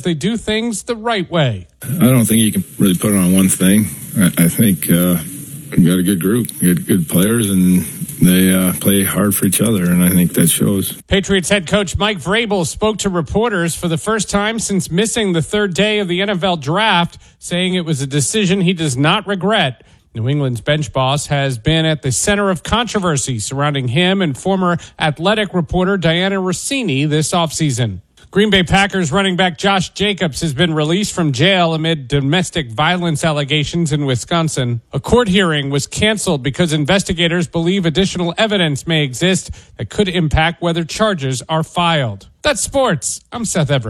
they do things the right way. I don't think you can really put it on one thing. I think we got a good group, good players, and they play hard for each other, and I think that shows. Patriots head coach Mike Vrabel spoke to reporters for the first time since missing the third day of the NFL draft, saying it was a decision he does not regret. New England's bench boss has been at the center of controversy surrounding him and former Athletic reporter Diana Rossini this offseason. Green Bay Packers running back Josh Jacobs has been released from jail amid domestic violence allegations in Wisconsin. A court hearing was canceled because investigators believe additional evidence may exist that could impact whether charges are filed. That's sports. I'm Seth Everett.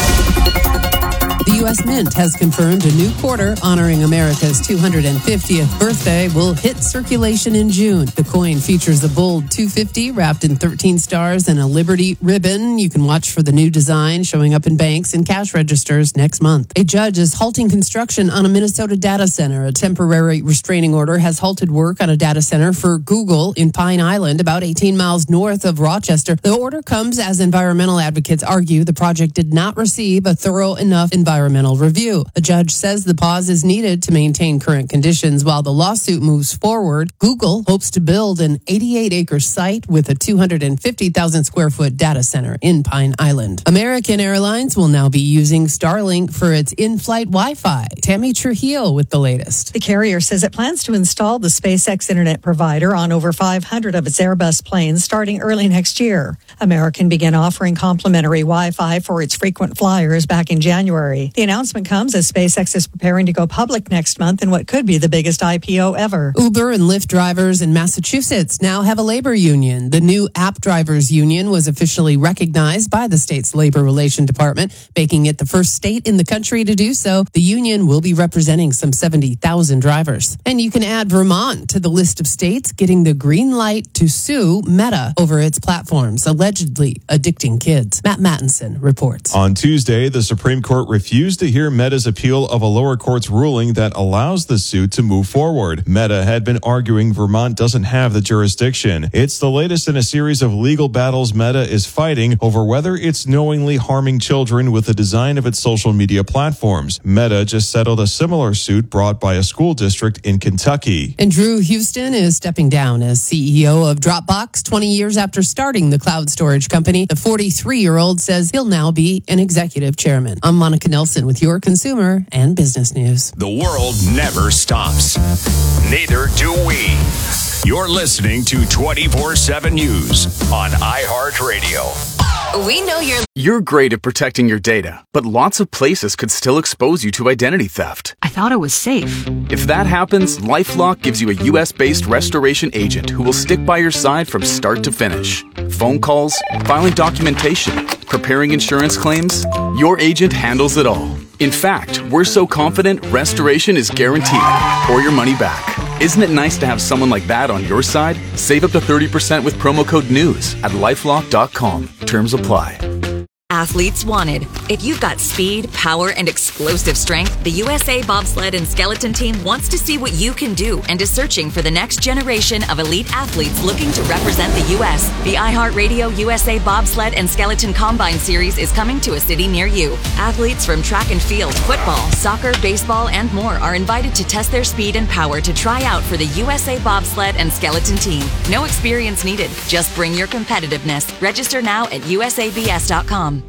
The U.S. Mint has confirmed a new quarter honoring America's 250th birthday will hit circulation in June. The coin features a bold 250 wrapped in 13 stars and a Liberty ribbon. You can watch for the new design showing up in banks and cash registers next month. A judge is halting construction on a Minnesota data center. A temporary restraining order has halted work on a data center for Google in Pine Island, about 18 miles north of Rochester. The order comes as environmental advocates argue the project did not receive a thorough enough environmental review. A judge says the pause is needed to maintain current conditions while the lawsuit moves forward. Google hopes to build an 88-acre site with a 250,000 square foot data center in Pine Island. American Airlines will now be using Starlink for its in-flight Wi-Fi. Tammy Trujillo with the latest. The carrier says it plans to install the SpaceX internet provider on over 500 of its Airbus planes starting early next year. American began offering complimentary Wi-Fi for its frequent flyers back in January. The announcement comes as SpaceX is preparing to go public next month in what could be the biggest IPO ever. Uber and Lyft drivers in Massachusetts now have a labor union. The new App Drivers Union was officially recognized by the state's Labor Relations Department, making it the first state in the country to do so. The union will be representing some 70,000 drivers. And you can add Vermont to the list of states getting the green light to sue Meta over its platforms, allegedly addicting kids. Matt Mattinson reports. On Tuesday, the Supreme Court refused to hear Meta's appeal of a lower court's ruling that allows the suit to move forward. Meta had been arguing Vermont doesn't have the jurisdiction. It's the latest in a series of legal battles Meta is fighting over whether it's knowingly harming children with the design of its social media platforms. Meta just settled a similar suit brought by a school district in Kentucky. And Drew Houston is stepping down as CEO of Dropbox 20 years after starting the cloud storage company. The 43-year-old says he'll now be an executive chairman. I'm Monica Nelson with your consumer and business news. The world never stops. Neither do we. You're listening to 24/7 News on iHeartRadio. We know you're great at protecting your data, but lots of places could still expose you to identity theft. I thought it was safe. If that happens, LifeLock gives you a U.S.-based restoration agent who will stick by your side from start to finish. Phone calls, filing documentation, preparing insurance claims, your agent handles it all. In fact, we're so confident restoration is guaranteed or your money back. Isn't it nice to have someone like that on your side? Save up to 30% with promo code NEWS at LifeLock.com. Terms apply. Athletes wanted. If you've got speed, power, and explosive strength, the USA Bobsled and Skeleton Team wants to see what you can do and is searching for the next generation of elite athletes looking to represent the U.S. The iHeartRadio USA Bobsled and Skeleton Combine Series is coming to a city near you. Athletes from track and field, football, soccer, baseball, and more are invited to test their speed and power to try out for the USA Bobsled and Skeleton Team. No experience needed. Just bring your competitiveness. Register now at usabs.com.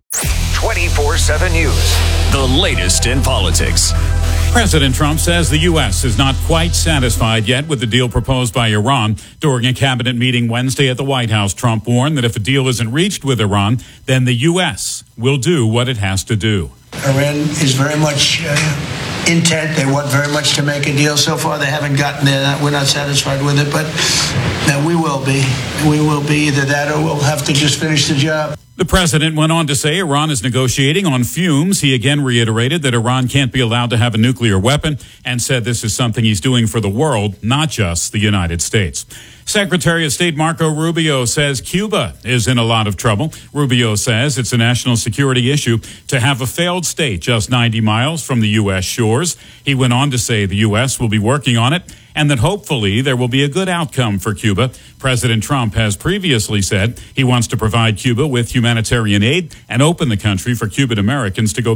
24/7 News. The latest in politics. President Trump says the U.S. is not quite satisfied yet with the deal proposed by Iran. During a cabinet meeting Wednesday at the White House, Trump warned that if a deal isn't reached with Iran, then the U.S. will do what it has to do. Iran is very much intent. They want very much to make a deal. So far, they haven't gotten there. We're not satisfied with it, but we will be. We will be either that or we'll have to just finish the job. The president went on to say Iran is negotiating on fumes. He again reiterated that Iran can't be allowed to have a nuclear weapon and said this is something he's doing for the world, not just the United States. Secretary of State Marco Rubio says Cuba is in a lot of trouble. Rubio says it's a national security issue to have a failed state just 90 miles from the U.S. shores. He went on to say the U.S. will be working on it and that hopefully there will be a good outcome for Cuba. President Trump has previously said he wants to provide Cuba with humanitarian aid and open the country for Cuban Americans to go